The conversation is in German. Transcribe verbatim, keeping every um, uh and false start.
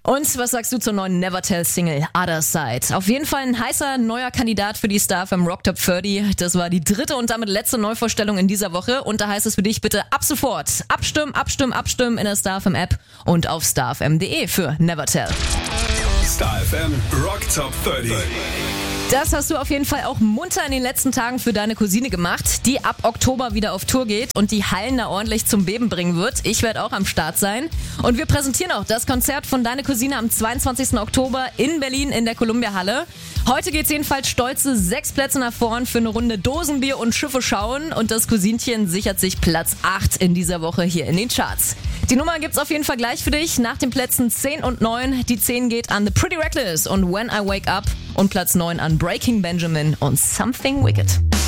Und was sagst du zur neuen Nevertell-Single Other Side? Auf jeden Fall ein heißer neuer Kandidat für die Star F M Rock Top dreißig. Das war die dritte und damit letzte Neuvorstellung in dieser Woche. Und da heißt es für dich bitte ab sofort abstimmen, abstimmen, abstimmen in der Star F M App und auf star f m punkt d e für Nevertell. Star F M Rock Top dreißig. Das hast du auf jeden Fall auch munter in den letzten Tagen für deine Cousine gemacht, die ab Oktober wieder auf Tour geht und die Hallen da ordentlich zum Beben bringen wird. Ich werde auch am Start sein. Und wir präsentieren auch das Konzert von deiner Cousine am zweiundzwanzigsten Oktober in Berlin in der Columbia-Halle. Heute geht's jedenfalls stolze sechs Plätze nach vorn für eine Runde Dosenbier und Schiffe schauen. Und das Cousinchen sichert sich Platz acht in dieser Woche hier in den Charts. Die Nummer gibt's auf jeden Fall gleich für dich nach den Plätzen zehn und neun. Die zehn geht an The Pretty Reckless und When I Wake Up und Platz neun an Breaking Benjamin und Something Wicked.